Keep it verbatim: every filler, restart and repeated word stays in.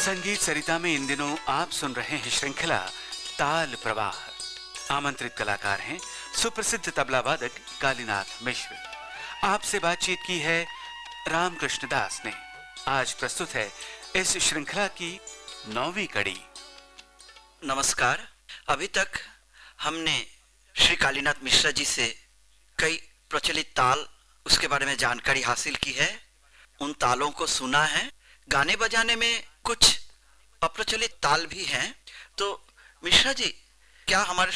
संगीत सरिता में इन दिनों आप सुन रहे हैं श्रृंखला ताल प्रवाह। आमंत्रित कलाकार हैं सुप्रसिद्ध तबला वादक कालीनाथ मिश्र। आपसे बातचीत की है रामकृष्ण दास ने। आज प्रस्तुत है इस श्रृंखला की नौवीं कड़ी। नमस्कार। अभी तक हमने श्री कालीनाथ मिश्रा जी से कई प्रचलित ताल उसके बारे में जानकारी हासिल की है, उन तालों को सुना है। गाने बजाने में कुछ अप्रचलित ताल भी हैं। तो मिश्रा जी, क्या हमारे